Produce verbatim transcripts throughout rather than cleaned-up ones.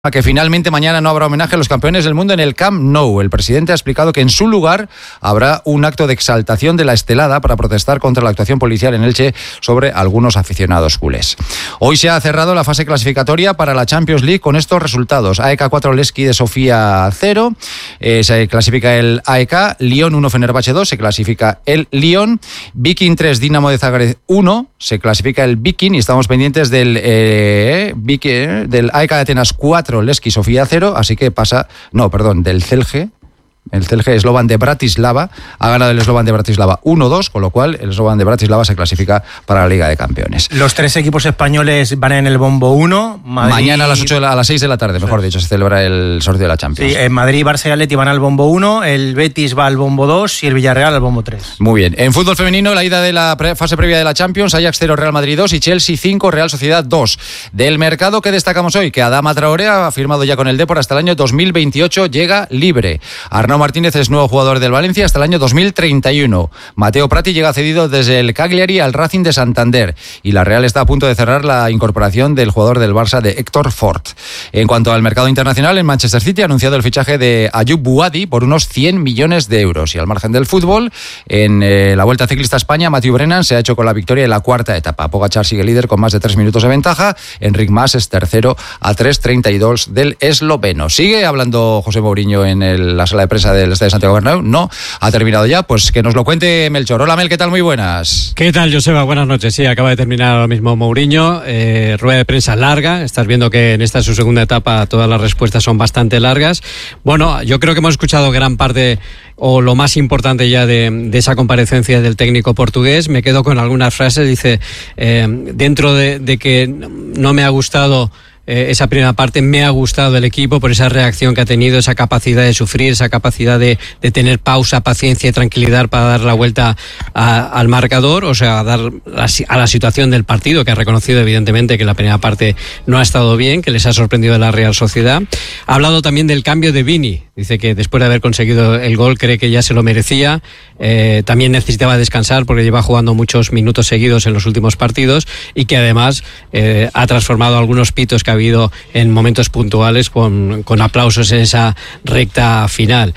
que finalmente mañana no habrá homenaje a los campeones del mundo en el Camp Nou. El presidente ha explicado que en su lugar habrá un acto de exaltación de la estelada para protestar contra la actuación policial en Elche sobre algunos aficionados culés. Hoy se ha cerrado la fase clasificatoria para la Champions League con estos resultados: A E K cuatro, Levski de Sofía cero, eh, se clasifica el A E K, Lyon uno, Fenerbahce dos, se clasifica el Lyon, Viking tres, Dinamo de Zagreb uno, se clasifica el Viking, y estamos pendientes del, eh, Viking, del A E K de Atenas cuatro, Levski Sofía cero, así que pasa, no, perdón, del Celje, el Celje Slovan de Bratislava, ha ganado el Slovan de Bratislava uno dos, con lo cual el Slovan de Bratislava se clasifica para la Liga de Campeones. Los tres equipos españoles van en el bombo uno. Madrid... Mañana a las ocho de la, a las seis de la tarde, mejor dicho, se celebra el sorteo de la Champions. Sí, en Madrid, Barça y Atleti van al bombo uno, el Betis va al bombo dos y el Villarreal al bombo tres. Muy bien. En fútbol femenino, la ida de la pre- fase previa de la Champions: Ajax cero, Real Madrid dos y Chelsea cinco, Real Sociedad dos. Del mercado, ¿qué destacamos hoy? Que Adama Traoré ha firmado ya con el Depor hasta el año dos mil veintiocho, llega libre. Arnau Martínez es nuevo jugador del Valencia hasta el año dos mil treinta y uno. Mateo Prati llega cedido desde el Cagliari al Racing de Santander, y la Real está a punto de cerrar la incorporación del jugador del Barça, de Héctor Fort. En cuanto al mercado internacional, en Manchester City ha anunciado el fichaje de Ayoub Buadi por unos cien millones de euros. Y al margen del fútbol, en eh, la Vuelta Ciclista a España, Mathieu Brennan se ha hecho con la victoria en la cuarta etapa. Pogačar sigue líder con más de tres minutos de ventaja. Enric Mas es tercero a tres treinta y dos del esloveno. Sigue hablando José Mourinho en el, la sala de prensa del Estadio Santiago Bernabéu. No, ha terminado ya, pues que nos lo cuente Melchor. Hola Mel, ¿qué tal? Muy buenas. ¿Qué tal, Joseba? Buenas noches. Sí, acaba de terminar ahora mismo Mourinho, eh, rueda de prensa larga. Estás viendo que en esta su segunda etapa todas las respuestas son bastante largas. Bueno, yo creo que hemos escuchado gran parte o lo más importante ya de, de esa comparecencia del técnico portugués. Me quedo con algunas frases. Dice, eh, dentro de, de que no me ha gustado Eh, esa primera parte, me ha gustado el equipo por esa reacción que ha tenido, esa capacidad de sufrir, esa capacidad de, de tener pausa, paciencia y tranquilidad para dar la vuelta a, al marcador, o sea, a dar la, a la situación del partido, que ha reconocido evidentemente que la primera parte no ha estado bien, que les ha sorprendido la Real Sociedad. Ha hablado también del cambio de Vini. Dice que después de haber conseguido el gol cree que ya se lo merecía. Eh, también necesitaba descansar porque lleva jugando muchos minutos seguidos en los últimos partidos, y que además eh, ha transformado algunos pitos que ha habido en momentos puntuales con, con aplausos en esa recta final.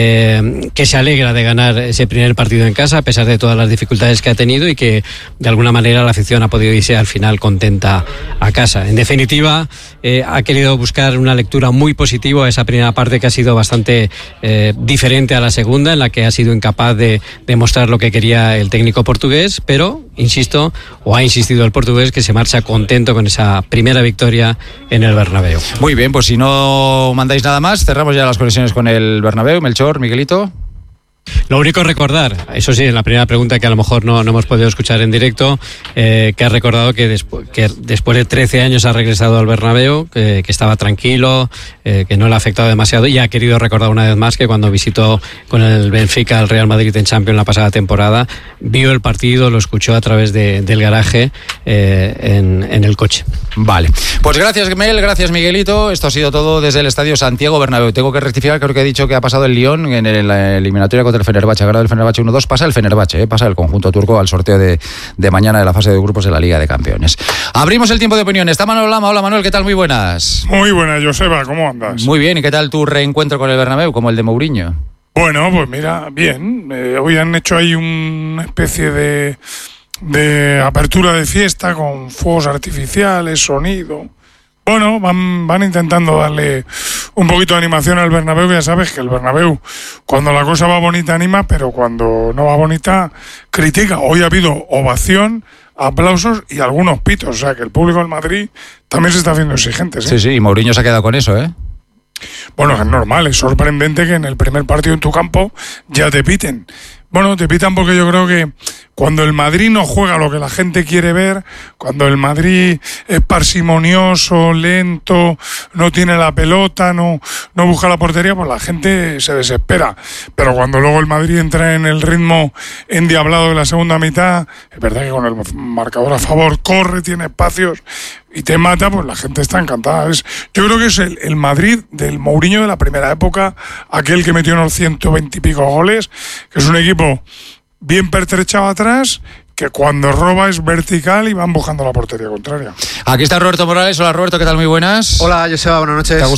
Eh, que se alegra de ganar ese primer partido en casa a pesar de todas las dificultades que ha tenido, y que de alguna manera la afición ha podido irse al final contenta a casa. En definitiva, eh, ha querido buscar una lectura muy positiva a esa primera parte, que ha sido bastante eh, diferente a la segunda, en la que ha sido incapaz de demostrar lo que quería el técnico portugués, pero insisto, o ha insistido el portugués, que se marcha contento con esa primera victoria en el Bernabéu. Muy bien, pues si no mandáis nada más, cerramos ya las conexiones con el Bernabéu. Melchor, Miguelito. Lo único es recordar, eso sí, en la primera pregunta que a lo mejor no, no hemos podido escuchar en directo, eh, que ha recordado que, despu- que después de trece años ha regresado al Bernabéu, que, que estaba tranquilo, eh, que no le ha afectado demasiado, y ha querido recordar una vez más que cuando visitó con el Benfica al Real Madrid en Champions la pasada temporada, vio el partido, lo escuchó a través de, del garaje eh, en, en el coche. Vale, pues gracias Mel, gracias Miguelito. Esto ha sido todo desde el Estadio Santiago Bernabéu. Tengo que rectificar, creo que he dicho que ha pasado el Lyon en el, la eliminatoria contra el Fenerbahce. Ha ganado el Fenerbahce uno dos, pasa el Fenerbahce, ¿eh? Pasa el conjunto turco al sorteo de, de mañana de la fase de grupos de la Liga de Campeones. Abrimos el tiempo de opinión. Está Manuel Lama. Hola Manuel, ¿qué tal? Muy buenas. Muy buenas, Joseba, ¿cómo andas? Muy bien, ¿y qué tal tu reencuentro con el Bernabéu, como el de Mourinho? Bueno, pues mira, bien. Eh, hoy han hecho ahí una especie de, de apertura de fiesta con fuegos artificiales, sonido. Bueno, van, van intentando darle un poquito de animación al Bernabéu. Ya sabes que el Bernabéu, cuando la cosa va bonita, anima, pero cuando no va bonita, critica. Hoy ha habido ovación, aplausos y algunos pitos. O sea, que el público del Madrid también se está haciendo exigente, ¿sí? Sí, sí, y Mourinho se ha quedado con eso, ¿eh? Bueno, es normal, es sorprendente que en el primer partido en tu campo ya te piten. Bueno, te pitan porque yo creo que cuando el Madrid no juega lo que la gente quiere ver, cuando el Madrid es parsimonioso, lento, no tiene la pelota, no, no busca la portería, pues la gente se desespera. Pero cuando luego el Madrid entra en el ritmo endiablado de la segunda mitad, es verdad que con el marcador a favor corre, tiene espacios y te mata, pues la gente está encantada. Es, yo creo que es el, el Madrid del Mourinho de la primera época, aquel que metió unos ciento veinte y pico goles, que es un equipo bien pertrechado atrás, que cuando roba es vertical y van buscando la portería contraria. Aquí está Roberto Morales. Hola Roberto, ¿qué tal? Muy buenas. Hola Joseba, buenas noches.